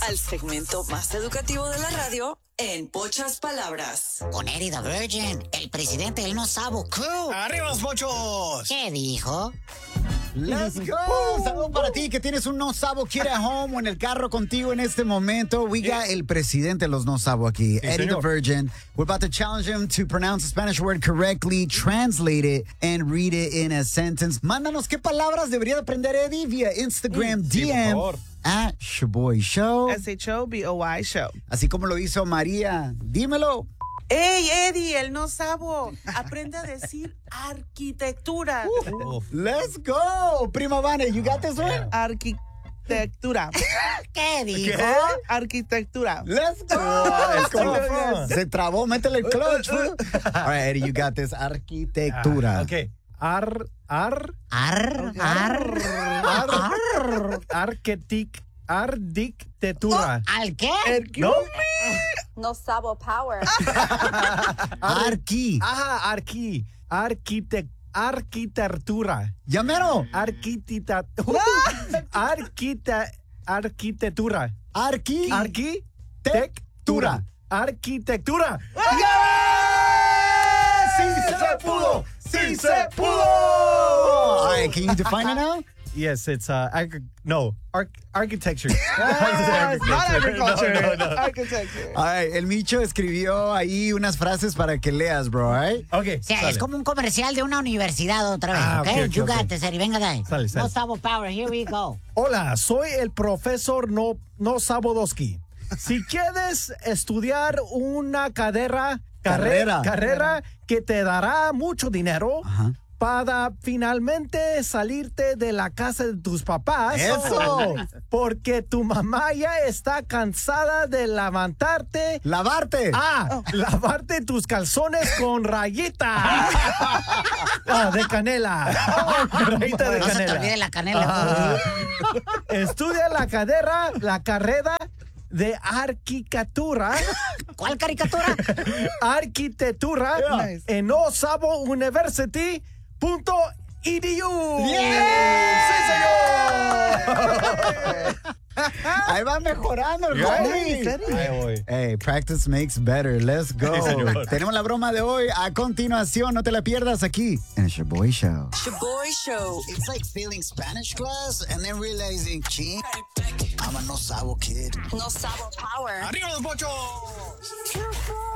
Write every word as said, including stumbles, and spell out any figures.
al segmento más educativo de la radio en pocas palabras. Con Eddie the Virgin, el presidente del No Sabo Crew. ¡Arriba los pochos! ¿Qué dijo? Let's go. Saludos para ti que tienes un No Sabo Kid at home o en el carro contigo en este momento. We got el presidente de los No Sabo aquí, Sí, Eddie señor. the Virgin. We're about to challenge him to pronounce a Spanish word correctly, translate it, and read it in a sentence. Mándanos qué palabras debería de aprender Eddie via Instagram Sí, D por M favor. at Shaboy Show. S H O B O Y Show. Así como lo hizo María. Dímelo. ¡Ey, Eddie, el no sabo! Aprende a decir arquitectura. Let's go. Prima Vane, you got this one? Arquitectura. ¿Qué dijo? Arquitectura. Let's go. Come on. Se trabó, métele el clutch. fool. All right, Eddie, you got this. Arquitectura. Ok. Ar, ar, Ar, ar, ar. arquetic, ardictetura. ¿Al qué? ¿No? No Sabo Power. Arqui. Ajá, arqui, arquitect, arquitectura. Llamero. Arquitectura. Arquita, arquitectura. Arqui. Arquitectura. Arquitectura. ¡Sí se pudo! ¡Sí se pudo! All right, can you define it now? Yes, it's uh, ag- no, arch- architecture. Ah, it's not agriculture. No, no, no. Architecture. All right, el Micho escribió ahí unas frases para que leas, bro, all right? Okay, O sea, sale. es como un comercial de una universidad otra vez, Ah, ¿ok? ok, ok, You got ok. this, Eddie. Venga de ahí. Sale, sale. No Sabo Power, here we go. Hola, soy el profesor No, no Sabodoski. Si quieres estudiar una carrera, Carrera. carrera, carrera que te dará mucho dinero Ajá. para finalmente salirte de la casa de tus papás. ¡Eso! Porque tu mamá ya está cansada de levantarte. Lavarte. Ah, lavarte tus calzones con rayita. Ah, de canela. Rayita de No se te canela. olvide la canela. Ajá. Estudia la carrera, la carrera de arquitectura, ¿Cuál caricatura? arquitectura Nice. en Osabo University punto e d u. Yeah. ¡Sí, señor! Ahí va mejorando el Right. homie. Ahí voy. Hey, practice makes better. Let's go. Sí, señor. Tenemos la broma de hoy a continuación. No te la pierdas aquí en el Shaboy Show. Shaboy Show. It's like failing Spanish class and then realizing, ching, I'm a no sabo kid. No Sabo Power. ¡Arriba los bochos!